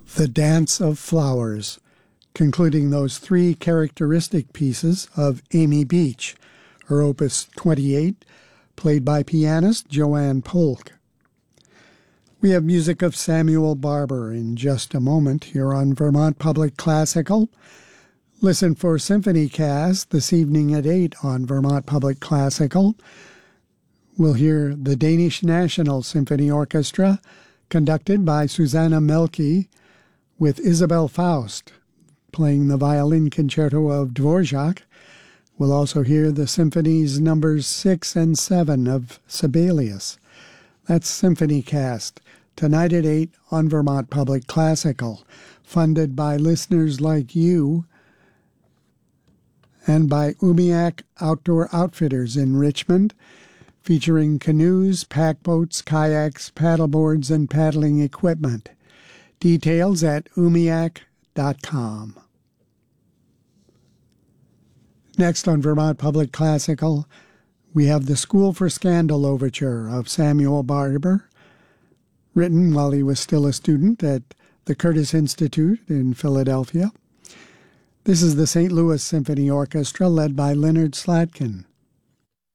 The Dance of Flowers, concluding those three characteristic pieces of Amy Beach, her Opus 28, played by pianist Joanne Polk. We have music of Samuel Barber in just a moment here on Vermont Public Classical. Listen for Symphony Cast this evening at 8 on Vermont Public Classical. We'll hear the Danish National Symphony Orchestra, conducted by Susanna Melke, with Isabel Faust playing the violin concerto of Dvorak. We'll also hear the symphonies numbers 6 and 7 of Sibelius. That's Symphony Cast, tonight at 8 on Vermont Public Classical, funded by listeners like you and by Umiak Outdoor Outfitters in Richmond, featuring canoes, pack boats, kayaks, paddleboards, and paddling equipment. Details at umiak.com. Next on Vermont Public Classical, we have the School for Scandal Overture of Samuel Barber, written while he was still a student at the Curtis Institute in Philadelphia. This is the St. Louis Symphony Orchestra led by Leonard Slatkin.